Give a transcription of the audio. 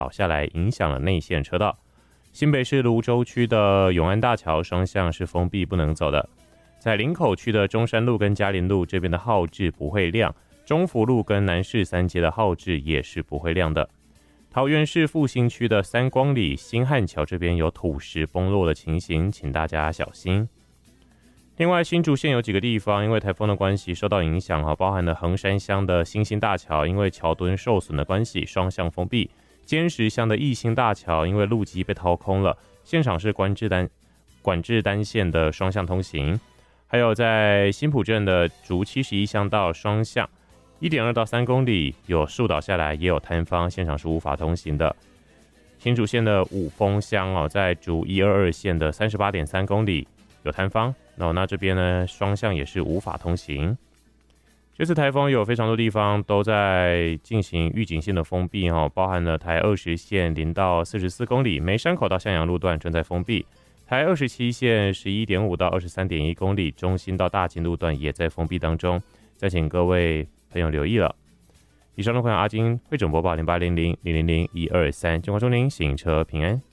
倒下来，影响了内线车道。新北市芦洲区的永安大桥双向是封闭不能走的。在林口区的中山路跟嘉林路这边的号志不会亮，中福路跟南市三街的号志也是不会亮的。桃园市复兴区的三光里新汉桥这边有土石崩落的情形，请大家小心。另外，新竹县有几个地方因为台风的关系受到影响，包含了横山乡的新兴大桥，因为桥墩受损的关系双向封闭；尖石乡的义兴大桥因为路基被掏空了，现场是管制单线的双向通行。还有在新埔镇的竹71乡道双向 1.2 到3公里有树倒下来，也有坍方，现场是无法通行的。新竹县的五峰乡在竹122线的 38.3 公里有坍方，那这边呢双向也是无法通行。这次台风有非常多地方都在进行预警性的封闭，包含了台20线0到44公里梅山口到向阳路段正在封闭，台27线 11.5 到 23.1 公里中心到大金路段也在封闭当中，再请各位朋友留意了。以上的朋友阿金汇总播报0800000123，中华中您行车平安。